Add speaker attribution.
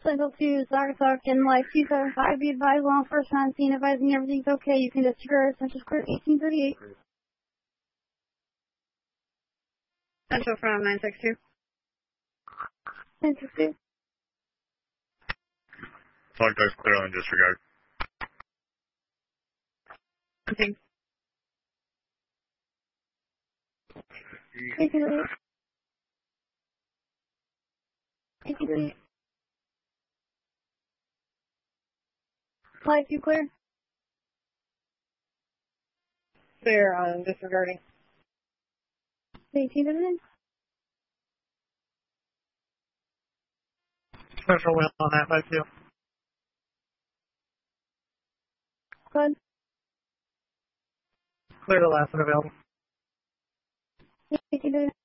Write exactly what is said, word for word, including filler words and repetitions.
Speaker 1: Central two, Saugatuck, and Life two seven five, be advised law enforcement on scene, advising everything's okay. You can disregard Central Square eighteen thirty-eight.
Speaker 2: Central from nine six two.
Speaker 1: nine six two.
Speaker 3: Saugatuck's clear on disregard.
Speaker 2: Okay.
Speaker 1: eighteen thirty-eight. eighteen thirty-eight. Life, you clear?
Speaker 2: Clear on disregarding.
Speaker 1: eighteen thirty-nine.
Speaker 4: Special wheel on that five two.
Speaker 1: Go ahead.
Speaker 4: Clear the last one available.
Speaker 1: eighteen thirty-nine.